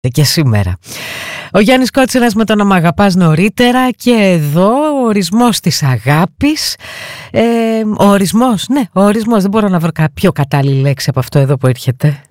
Και σήμερα. Ο Γιάννης Κότσιρας με το να μ' αγαπάς νωρίτερα. Και εδώ ο ορισμός της αγάπης. Ο ορισμός, ναι, ο ορισμός. Δεν μπορώ να βρω πιο κατάλληλη λέξη από αυτό εδώ που έρχεται.